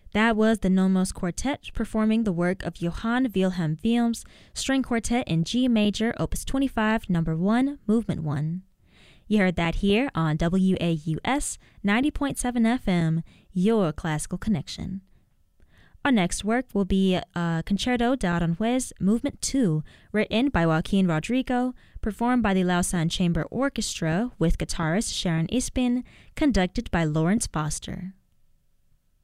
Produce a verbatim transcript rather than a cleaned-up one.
That was the Nomos Quartet performing the work of Johann Wilhelm Wilms, String Quartet in G Major, Opus twenty-five, Number one, Movement one. You heard that here on W A U S ninety point seven F M, your classical connection. Our next work will be uh, Concerto d'Aranjuez, Movement two, written by Joaquin Rodrigo, performed by the Lausanne Chamber Orchestra with guitarist Sharon Ispin, conducted by Lawrence Foster.